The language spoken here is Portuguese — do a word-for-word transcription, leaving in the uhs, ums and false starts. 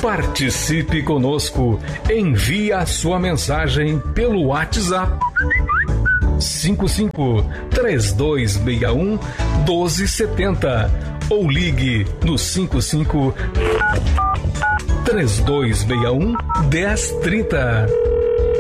Participe conosco. Envie a sua mensagem pelo WhatsApp cinco cinco, três dois seis um, um dois sete zero ou ligue no cinco cinco, três dois seis um, um zero três zero.